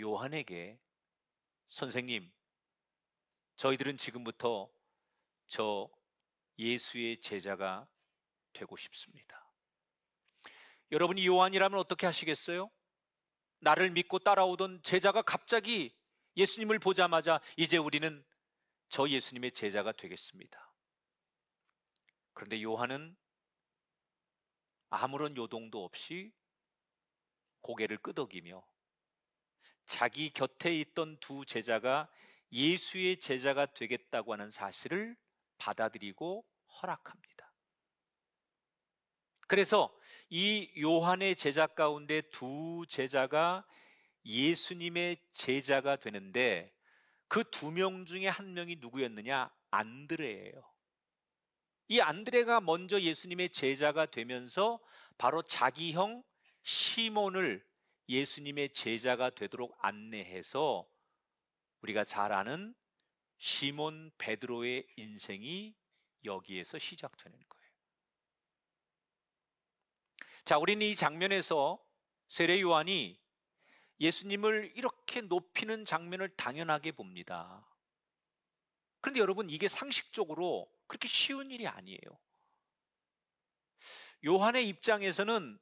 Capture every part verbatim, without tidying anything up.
요한에게 선생님, 저희들은 지금부터 저 예수의 제자가 되고 싶습니다. 여러분이 요한이라면 어떻게 하시겠어요? 나를 믿고 따라오던 제자가 갑자기 예수님을 보자마자 이제 우리는 저 예수님의 제자가 되겠습니다. 그런데 요한은 아무런 요동도 없이 고개를 끄덕이며 자기 곁에 있던 두 제자가 예수의 제자가 되겠다고 하는 사실을 받아들이고 허락합니다. 그래서 이 요한의 제자 가운데 두 제자가 예수님의 제자가 되는데 그 두 명 중에 한 명이 누구였느냐? 안드레예요. 이 안드레가 먼저 예수님의 제자가 되면서 바로 자기 형 시몬을 예수님의 제자가 되도록 안내해서 우리가 잘 아는 시몬 베드로의 인생이 여기에서 시작되는 거예요. 자, 우리는 이 장면에서 세례 요한이 예수님을 이렇게 높이는 장면을 당연하게 봅니다. 그런데 여러분, 이게 상식적으로 그렇게 쉬운 일이 아니에요. 요한의 입장에서는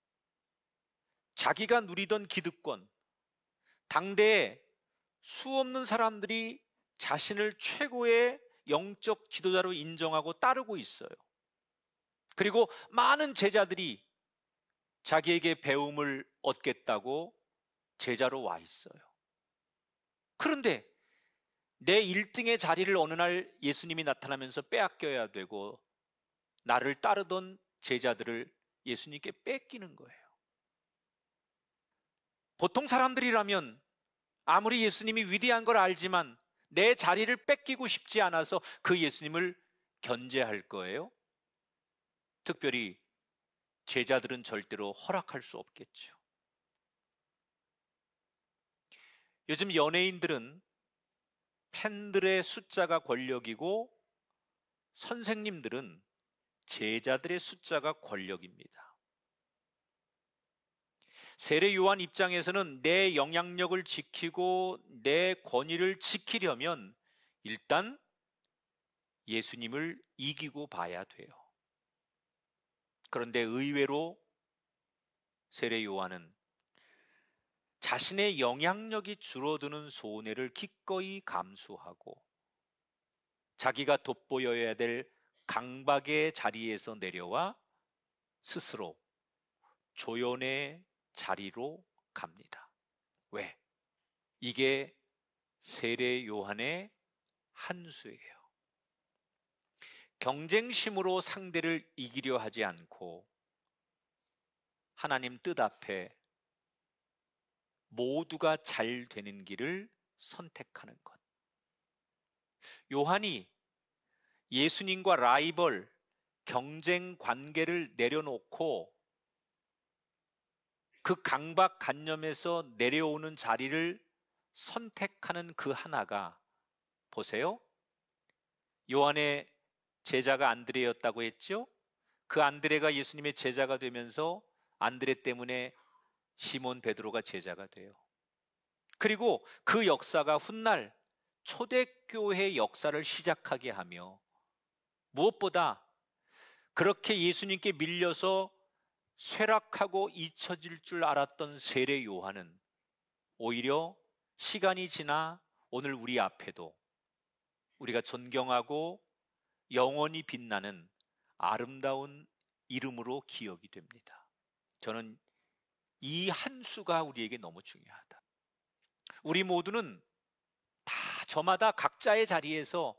자기가 누리던 기득권, 당대에 수없는 사람들이 자신을 최고의 영적 지도자로 인정하고 따르고 있어요. 그리고 많은 제자들이 자기에게 배움을 얻겠다고 제자로 와 있어요. 그런데 내 일 등의 자리를 어느 날 예수님이 나타나면서 빼앗겨야 되고 나를 따르던 제자들을 예수님께 뺏기는 거예요. 보통 사람들이라면 아무리 예수님이 위대한 걸 알지만 내 자리를 뺏기고 싶지 않아서 그 예수님을 견제할 거예요. 특별히 제자들은 절대로 허락할 수 없겠죠. 요즘 연예인들은 팬들의 숫자가 권력이고 선생님들은 제자들의 숫자가 권력입니다. 세례 요한 입장에서는 내 영향력을 지키고 내 권위를 지키려면 일단 예수님을 이기고 봐야 돼요. 그런데 의외로 세례 요한은 자신의 영향력이 줄어드는 손해를 기꺼이 감수하고 자기가 돋보여야 될 강박의 자리에서 내려와 스스로 조연의 자리로 갑니다. 왜? 이게 세례 요한의 한 수예요. 경쟁심으로 상대를 이기려 하지 않고 하나님 뜻 앞에 모두가 잘 되는 길을 선택하는 것. 요한이 예수님과 라이벌, 경쟁 관계를 내려놓고 그 강박관념에서 내려오는 자리를 선택하는 그 하나가, 보세요. 요한의 제자가 안드레였다고 했죠? 그 안드레가 예수님의 제자가 되면서 안드레 때문에 시몬 베드로가 제자가 돼요. 그리고 그 역사가 훗날 초대교회 역사를 시작하게 하며 무엇보다 그렇게 예수님께 밀려서 쇠락하고 잊혀질 줄 알았던 세례 요한은 오히려 시간이 지나 오늘 우리 앞에도 우리가 존경하고 영원히 빛나는 아름다운 이름으로 기억이 됩니다. 저는 이 한 수가 우리에게 너무 중요하다. 우리 모두는 다 저마다 각자의 자리에서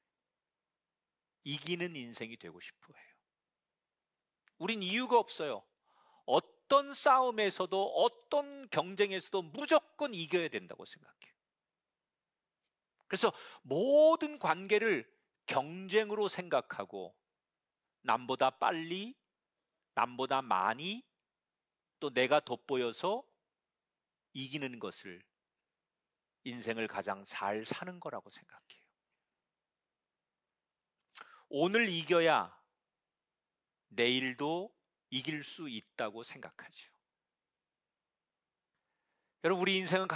이기는 인생이 되고 싶어 해요. 우린 이유가 없어요. 어떤 싸움에서도 어떤 경쟁에서도 무조건 이겨야 된다고 생각해요. 그래서 모든 관계를 경쟁으로 생각하고 남보다 빨리, 남보다 많이, 또 내가 돋보여서 이기는 것을 인생을 가장 잘 사는 거라고 생각해요. 오늘 이겨야 내일도 이길 수 있다고 생각하죠. 여러분, 우리 인생은